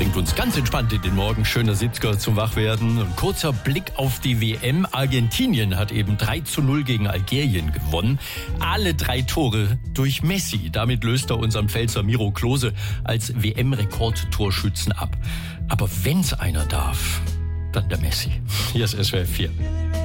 bringt uns ganz entspannt in den Morgen. Schöner 70er zum Wachwerden. Ein kurzer Blick auf die WM. Argentinien hat eben 3:0 gegen Algerien gewonnen. Alle 3 Tore durch Messi. Damit löst er unseren Pfälzer Miro Klose als WM-Rekordtorschützen ab. Aber wenn's einer darf, dann der Messi. Hier ist SWR 4.